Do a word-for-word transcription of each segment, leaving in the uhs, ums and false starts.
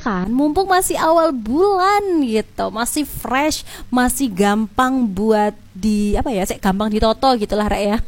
kan, mumpung masih awal bulan gitu, masih fresh, masih gampang buat di apa ya, sih gampang ditoto gitulah Rek ya.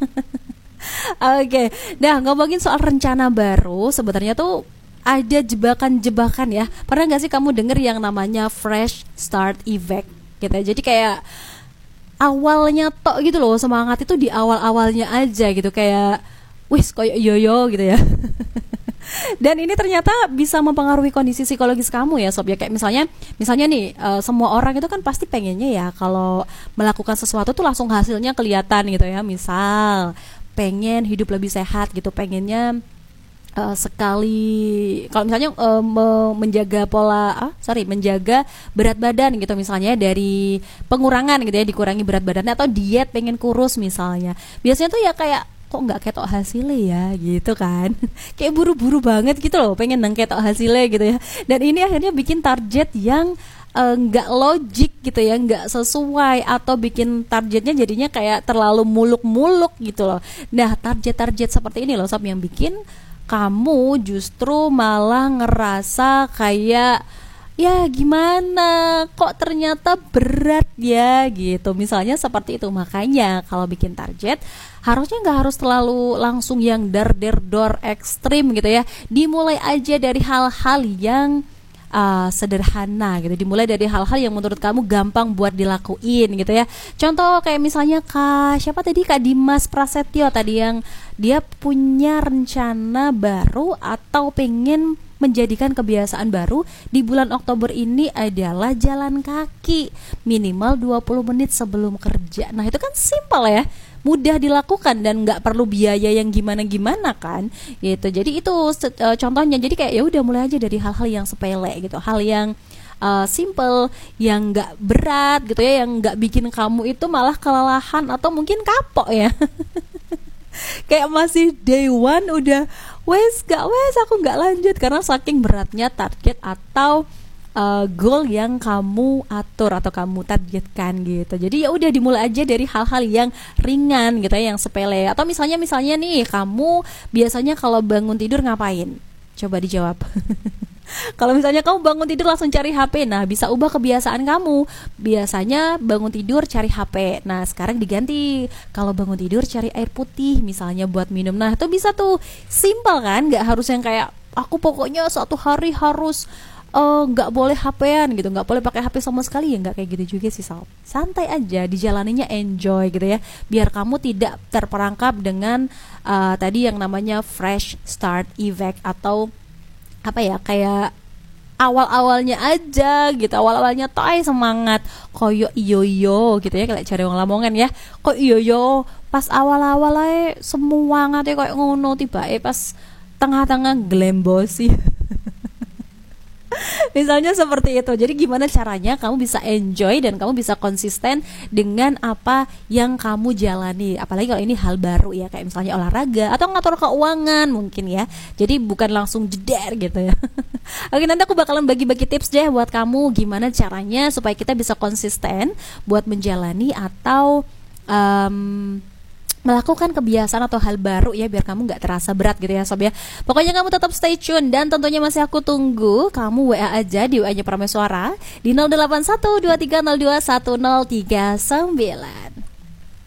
Oke, nah ngomongin soal rencana baru, sebenarnya tuh ada jebakan-jebakan ya. Pernah nggak sih kamu denger yang namanya fresh start effect gitu? Jadi kayak awalnya tok gitu loh, semangat itu di awal-awalnya aja gitu, kayak wis koyo yoyo gitu ya. Dan ini ternyata bisa mempengaruhi kondisi psikologis kamu ya Sob ya. Kayak misalnya misalnya nih uh, semua orang itu kan pasti pengennya ya kalau melakukan sesuatu tuh langsung hasilnya kelihatan gitu ya. Misal pengen hidup lebih sehat gitu, pengennya uh, sekali kalau misalnya uh, me- menjaga pola ah sorry menjaga berat badan gitu misalnya, dari pengurangan gitu ya, dikurangi berat badannya, atau diet pengen kurus misalnya. Biasanya tuh ya kayak kok nggak ketok hasilnya ya gitu kan. Kayak buru-buru banget gitu loh, pengen nang ketok hasilnya gitu ya. Dan ini akhirnya bikin target yang nggak uh, logik gitu ya, nggak sesuai, atau bikin targetnya jadinya kayak terlalu muluk-muluk gitu loh. Nah target-target seperti ini loh Sob yang bikin kamu justru malah ngerasa kayak ya gimana kok ternyata berat ya gitu, misalnya seperti itu. Makanya kalau bikin target harusnya nggak harus terlalu langsung yang dar der dor ekstrim gitu ya, dimulai aja dari hal-hal yang uh, sederhana gitu, dimulai dari hal-hal yang menurut kamu gampang buat dilakuin gitu ya. Contoh kayak misalnya Kak siapa tadi, Kak Dimas Prasetyo tadi, yang dia punya rencana baru atau pengen menjadikan kebiasaan baru di bulan Oktober ini adalah jalan kaki minimal dua puluh menit sebelum kerja. Nah itu kan simpel ya, mudah dilakukan dan nggak perlu biaya yang gimana-gimana kan gitu. Jadi itu uh, contohnya. Jadi kayak ya udah mulai aja dari hal-hal yang sepele gitu, hal yang uh, simple, yang nggak berat gitu ya, yang nggak bikin kamu itu malah kelelahan atau mungkin kapok ya. Kayak masih day one udah wes gak wes aku nggak lanjut karena saking beratnya target atau uh, goal yang kamu atur atau kamu targetkan gitu. Jadi ya udah dimulai aja dari hal-hal yang ringan gitu ya, yang sepele. Atau misalnya misalnya nih kamu biasanya kalau bangun tidur ngapain? Coba dijawab. Kalau misalnya kamu bangun tidur langsung cari H P, nah bisa ubah kebiasaan kamu. Biasanya bangun tidur cari H P, nah sekarang diganti, kalau bangun tidur cari air putih misalnya buat minum. Nah itu bisa tuh, simple kan, gak harus yang kayak aku pokoknya satu hari harus nggak uh, boleh H P-an gitu, nggak boleh pakai H P sama sekali ya, nggak kayak gitu juga sih Sal. Santai aja, dijalaninya enjoy gitu ya, biar kamu tidak terperangkap dengan uh, tadi yang namanya fresh start effect, atau apa ya, kayak awal-awalnya aja gitu, awal-awalnya toy semangat koyo iyo iyo gitu ya, kayak cari orang Lamongan ya, kok iyo iyo pas awal-awal aja semangat ya kayak ngono, tiba eh pas tengah-tengah glembosi. Misalnya seperti itu. Jadi gimana caranya kamu bisa enjoy dan kamu bisa konsisten dengan apa yang kamu jalani. Apalagi kalau ini hal baru ya, kayak misalnya olahraga atau ngatur keuangan mungkin ya. Jadi bukan langsung jeder gitu ya. Oke, nanti aku bakalan bagi-bagi tips deh buat kamu gimana caranya supaya kita bisa konsisten buat menjalani atau um, melakukan kebiasaan atau hal baru ya, biar kamu gak terasa berat gitu ya Sob ya. Pokoknya kamu tetap stay tune, dan tentunya masih aku tunggu kamu W A aja di W A-nya Prameswara di nol delapan satu dua tiga nol dua satu nol tiga sembilan.